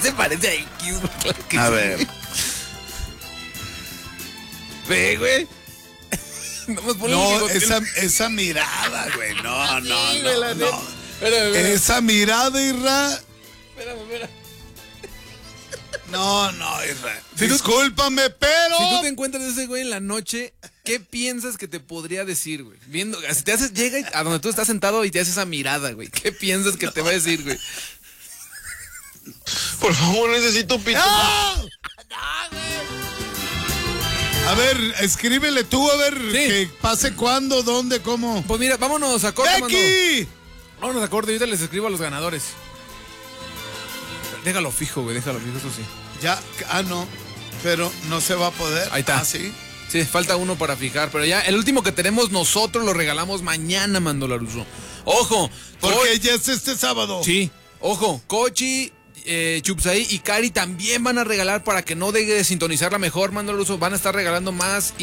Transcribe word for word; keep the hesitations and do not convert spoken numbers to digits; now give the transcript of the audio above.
se parece a X, güey. Claro que A sí. ver. Ve, güey. Nomás ponle un No, bigote. esa, esa mirada, güey. No, no, Sí, güey, la no, neta. no. Espérame, espérame. Esa mirada, Irra. Espérame, espérame. No, no, Irra. Si tú- Discúlpame, pero. Si tú te encuentras ese güey en la noche, ¿qué piensas que te podría decir, güey? Viendo, si te haces, llega a donde tú estás sentado y te hace esa mirada, güey. ¿Qué piensas que te va a decir, güey? Por favor, necesito pito. ¡No! A ver, escríbele tú, a ver, Sí. que pase cuándo, dónde, cómo. Pues mira, vámonos a corte, mano. ¡Becky! Vámonos a corte, ahorita les escribo a los ganadores. Déjalo fijo, güey, déjalo fijo, eso sí. Ya, ah, no, pero no se va a poder. Ahí está. Ah, sí. Sí, falta uno para fijar, pero ya el último que tenemos nosotros lo regalamos mañana, Mando Laruso. Ojo, Porque ya es este sábado. sí, ojo, Cochi, eh, Chupsaí y Cari también van a regalar para que no deje de sintonizar la mejor, Mando Laruso. Van a estar regalando más.